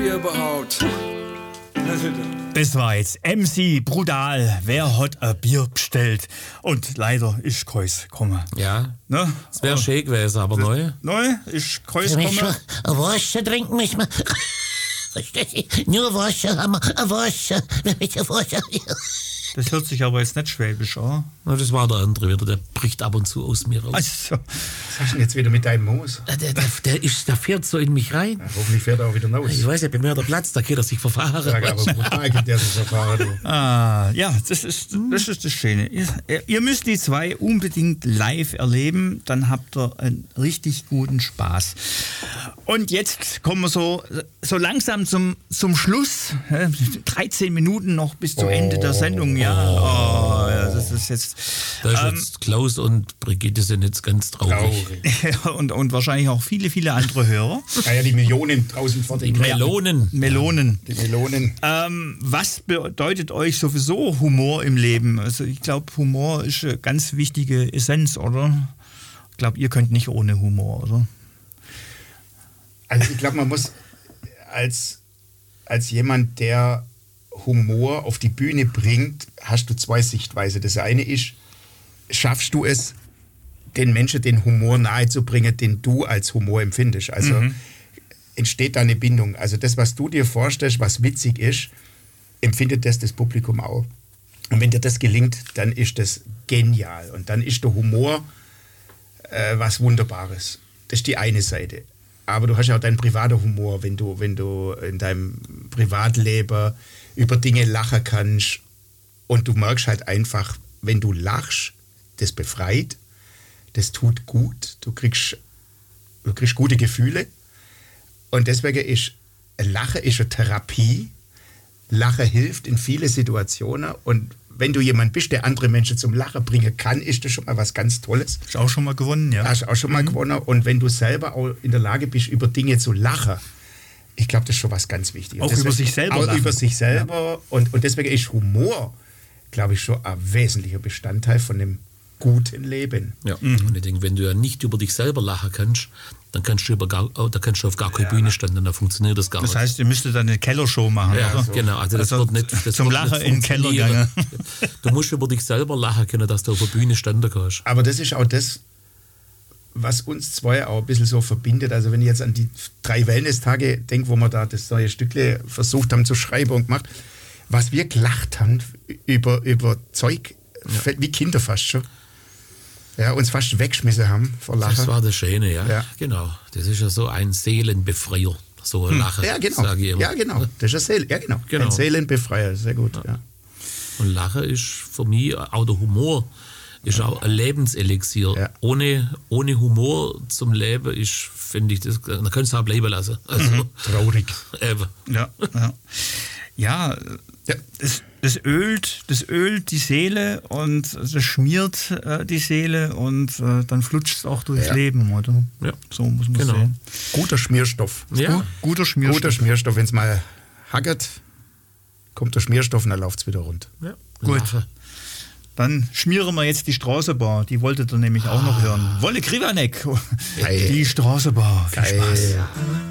Bier überhaupt? Das war jetzt MC Brutal. Wer hat ein Bier bestellt? Und leider ist Kreuz gekommen. Ja, ne? Es wäre schön gewesen, aber neu. Neu ist Kreuz gekommen. Wasser trinken müssen wir. Nur Wasser haben wir, Wasser. Das hört sich aber jetzt nicht schwäbisch an. Na, das war der andere wieder, der bricht ab und zu aus mir raus. Also, Was hast du denn jetzt wieder mit deinem Moos? Der fährt so in mich rein. Ja, hoffentlich fährt er auch wieder raus. Ich weiß, ich bin mehr der Platz, da kann er sich verfahren. Sag, aber brutal gibt der sich verfahren, du. ja, das ist das Schöne. Ihr müsst die zwei unbedingt live erleben, dann habt ihr einen richtig guten Spaß. Und jetzt kommen wir so langsam zum Schluss. 13 Minuten noch bis zum Ende der Sendung. Ja, das ist jetzt. Da ist jetzt Klaus und Brigitte sind jetzt ganz traurig. und wahrscheinlich auch viele, viele andere Hörer. Ja, die Millionen draußen vor den Melonen. Die Melonen. Was bedeutet euch sowieso Humor im Leben? Also ich glaube, Humor ist eine ganz wichtige Essenz, oder? Ich glaube, ihr könnt nicht ohne Humor, oder? Also ich glaube, man muss als jemand, der Humor auf die Bühne bringt, hast du zwei Sichtweisen. Das eine ist, schaffst du es, den Menschen den Humor nahezubringen, den du als Humor empfindest. Also entsteht da eine Bindung. Also das, was du dir vorstellst, was witzig ist, empfindet das Publikum auch. Und wenn dir das gelingt, dann ist das genial. Und dann ist der Humor was Wunderbares. Das ist die eine Seite. Aber du hast ja auch deinen privaten Humor, wenn du in deinem Privatleben über Dinge lachen kannst. Und du merkst halt einfach, wenn du lachst, das befreit, das tut gut, du kriegst gute Gefühle. Und deswegen ist Lachen ist eine Therapie. Lachen hilft in viele Situationen. Und wenn du jemand bist, der andere Menschen zum Lachen bringen kann, ist das schon mal was ganz Tolles. Hast auch schon mal gewonnen, ja. Hast auch schon mal gewonnen. Und wenn du selber auch in der Lage bist, über Dinge zu lachen, ich glaube, das ist schon was ganz Wichtiges. Auch über sich selber auch lachen. über sich selber. Ja. Und deswegen ist Humor, glaube ich, schon ein wesentlicher Bestandteil von dem guten Leben. Ja. Und ich denke, wenn du ja nicht über dich selber lachen kannst, dann kannst du auf gar keine Bühne stehen, dann funktioniert das gar nicht. Das heißt, ihr müsstet dann eine Kellershow machen, ja, oder? So. Genau. Also das wird nicht, das zum wird Lachen nicht in den Keller gegangen. Du musst über dich selber lachen können, dass du auf der Bühne stehen kannst. Aber das ist auch das, was uns zwei auch ein bisschen so verbindet. Also wenn ich jetzt an die 3 Wellness-Tage denke, wo wir da das neue Stückle versucht haben zu schreiben und gemacht, was wir gelacht haben über Zeug, wie Kinder fast schon. Ja, uns fast weggeschmissen haben vor Lachen. Das war das Schöne, ja. Genau. Das ist ja so ein Seelenbefreier, so ein Lachen, ja, genau. sage ich immer. Ja, genau. Das ist genau. Ein Seelenbefreier, sehr gut. Ja. Und Lachen ist für mich, auch der Humor, ist auch ein Lebenselixier. Ja. Ohne Humor zum Leben ist, finde ich, das, da könntest du auch bleiben lassen. Also, traurig. Eben. Ja, das ölt die Seele und das schmiert die Seele und dann flutscht es auch durchs Leben, oder? Ja. So muss man sehen. Guter Schmierstoff. Ja. Guter Schmierstoff. Wenn es mal hackert, kommt der Schmierstoff und dann läuft es wieder rund. Ja. Gut. Lachen. Dann schmieren wir jetzt die Straßenbar. Die wolltet ihr nämlich auch noch hören. Wolle Krivanek. Die Straßenbar. Viel Spaß.